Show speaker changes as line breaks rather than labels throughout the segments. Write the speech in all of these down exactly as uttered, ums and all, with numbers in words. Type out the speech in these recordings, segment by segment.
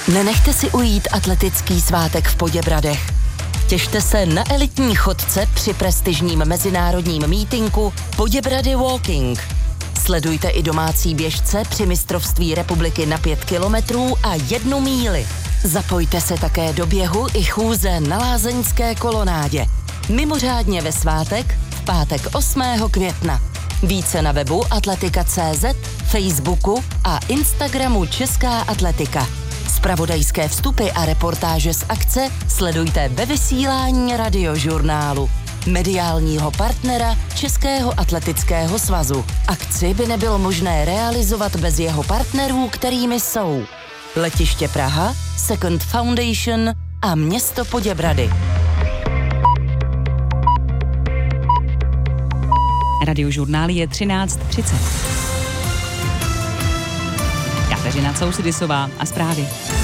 Nenechte si ujít atletický svátek v Poděbradech. Těšte se na elitní chodce při prestižním mezinárodním mítinku Poděbrady Walking. Sledujte i domácí běžce při mistrovství republiky na pět kilometrů a jednu míli. Zapojte se také do běhu i chůze na lázeňské kolonádě. Mimořádně ve svátek v pátek osmého května. Více na webu atletika tečka cé zet, Facebooku a Instagramu Česká atletika. Zpravodajské vstupy a reportáže z akce sledujte ve vysílání Radiožurnálu, mediálního partnera Českého atletického svazu. Akci by nebylo možné realizovat bez jeho partnerů, kterými jsou Letiště Praha, Second Foundation a město Poděbrady.
Radiožurnál je třináct třicet. Kateřina Cousidisová a zprávy.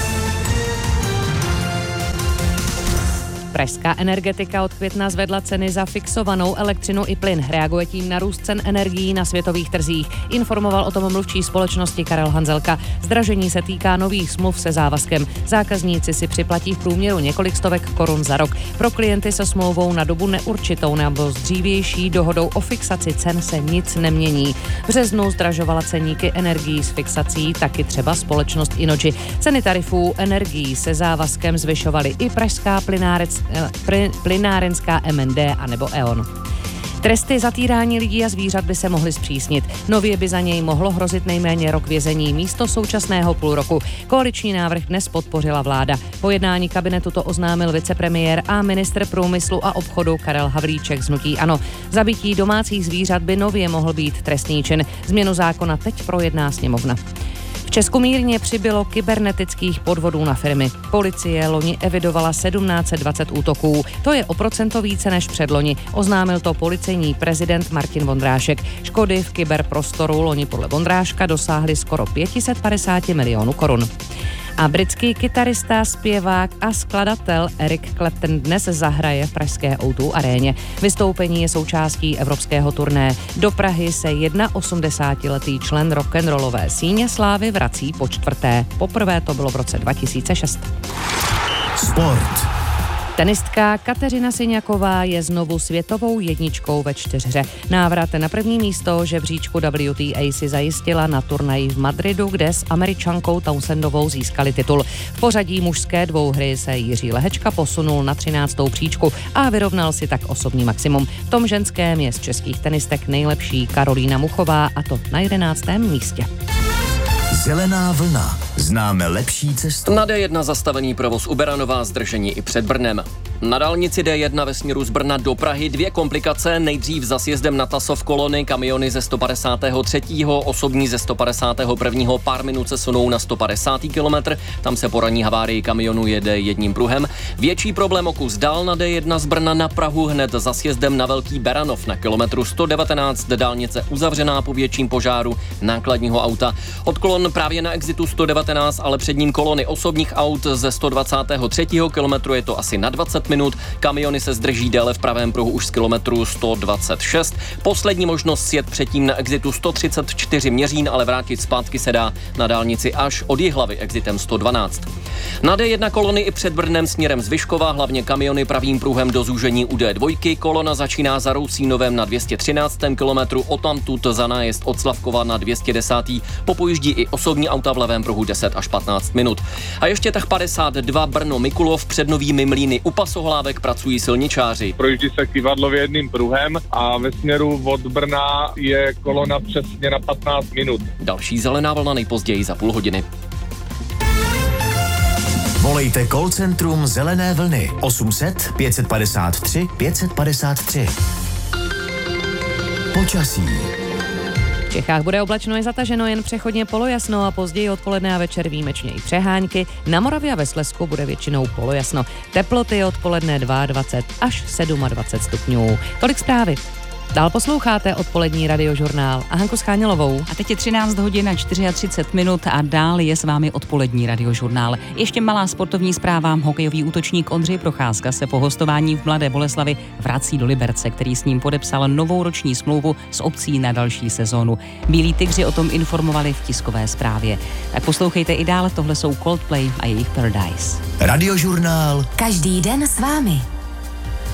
Pražská energetika od května zvedla ceny za fixovanou elektřinu i plyn. Reaguje tím na růst cen energií na světových trzích. Informoval o tom mluvčí společnosti Karel Hanzelka. Zdražení se týká nových smluv se závazkem. Zákazníci si připlatí v průměru několik stovek korun za rok. Pro klienty se smlouvou na dobu neurčitou nebo s dřívější dohodou o fixaci cen se nic nemění. V březnu zdražovala ceníky energií s fixací taky třeba společnost Innogy. Ceny tarifů energií se závazkem zvyšovaly i pražská plynárec plynárenská M N D a nebo E O N. Tresty za týrání lidí a zvířat by se mohly zpřísnit. Nově by za něj mohlo hrozit nejméně rok vězení místo současného půl roku. Koaliční návrh dnes podpořila vláda. Po jednání kabinetu to oznámil vicepremiér a ministr průmyslu a obchodu Karel Havlíček z hnutí ANO. Zabití domácích zvířat by nově mohl být trestný čin. Změnu zákona teď projedná sněmovna. V Česku mírně přibylo kybernetických podvodů na firmy. Policie loni evidovala sedmnáct set dvacet útoků. To je o procento více než předloni. Oznámil to policejní prezident Martin Vondrášek. Škody v kyberprostoru loni podle Vondráška dosáhly skoro pět set padesát milionů korun. A britský kytarista, zpěvák a skladatel Eric Clapton dnes zahraje v pražské ó dvě aréně. Vystoupení je součástí evropského turné. Do Prahy se osmdesátiletý člen rock'n'rollové síně slávy vrací po čtvrté. Poprvé to bylo v roce dva tisíce šest.
Sport.
Tenistka Kateřina Syňaková je znovu světovou jedničkou ve čtyřhře. Návrat na první místo žebříčku W T A si zajistila na turnaji v Madridu, kde s Američankou Townsendovou získali titul. V pořadí mužské dvouhry se Jiří Lehečka posunul na třináctou příčku a vyrovnal si tak osobní maximum. V tom ženském je z českých tenistek nejlepší Karolína Muchová, a to na jedenáctém místě.
Zelená vlna. Známe lepší cestu.
Na D jedna zastavený provoz u Beranova, zdržení i před Brnem. Na dálnici D jedna ve směru z Brna do Prahy dvě komplikace. Nejdřív za sjezdem na Tasov kolony, kamiony ze sto padesát tři, osobní ze sto padesát jedna, pár minut se sunou na sto padesátý kilometr. Tam se po ranní havárii kamionu jede jedním pruhem. Větší problém okus dál na D jedna z Brna na Prahu hned za sjezdem na Velký Beranov na kilometru sto devatenáct, dálnice uzavřená po větším požáru nákladního auta. Od kolon právě na exitu sto devatenáct, ale před ním kolony osobních aut ze sto dvacet tři kilometru, je to asi na dvacet minut. Kamiony se zdrží déle v pravém pruhu už z kilometru sto dvacet šest. Poslední možnost sjet předtím na exitu sto třicet čtyři Měřín, ale vrátit zpátky se dá na dálnici až od Jihlavy exitem sto dvanáct. Na D jedna kolony i před Brnem směrem z Vyškova, hlavně kamiony pravým pruhem do zúžení u D dva. Kolona začíná za Rousínovem na dvě stě třináctém kilometru, odtamtud za nájezd od Slavkova na dvě stě desátém Popojíždí i osobní auta v levém pruhu deset až patnáct minut. A ještě tak padesát dva Brno Mikulov, před Novými Mlýny u Pasohlávek pracují silničáři.
Projíždí se kývadlově jedným pruhem a ve směru od Brna je kolona přesně na patnáct minut.
Další zelená vlna nejpozději za půl hodiny.
Volejte call centrum Zelené vlny osm set pět padesát tři pět padesát tři. Počasí.
V Čechách bude oblačno i zataženo, jen přechodně polojasno a později odpoledne a večer výjimečně i přehánky. Na Moravě a ve Slezsku bude většinou polojasno. Teploty odpoledne dvacet dva až dvacet sedm stupňů. Tolik zprávy. Dál posloucháte odpolední radiožurnál a Hanku Schánělovou.
A teď je třináct hodin a třicet čtyři minut a dál je s vámi odpolední radiožurnál. Ještě malá sportovní zpráva. Hokejový útočník Ondřej Procházka se po hostování v Mladé Boleslavi vrací do Liberce, který s ním podepsal novou roční smlouvu s opcí na další sezónu. Bílí tygři o tom informovali v tiskové zprávě. Tak poslouchejte i dál, tohle jsou Coldplay a jejich Paradise.
Radiožurnál.
Každý den s vámi.